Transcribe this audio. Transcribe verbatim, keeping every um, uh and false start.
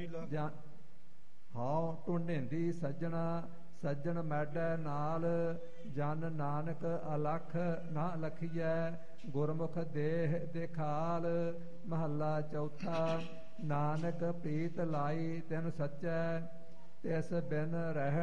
ਲਾ ਜਾਂ ਹਉ ਟੁੰਡੇਂਦੀ ਸੱਜਣਾ ਸੱਜਣ ਮੈਡੈ ਨਾਲ ਜਨ ਨਾਨਕ ਅਲਖ ਨਾ ਲਖੀਐ ਗੁਰਮੁਖ ਦੇਹ ਦੇਖਾਲ। ਮਹੱਲਾ ਚੌਥਾ। ਨਾਨਕ ਪ੍ਰੀਤ ਲਾਈ ਤਿਨ ਸੱਚੈ ਤਿਸ ਬਿਨ ਰਹਿ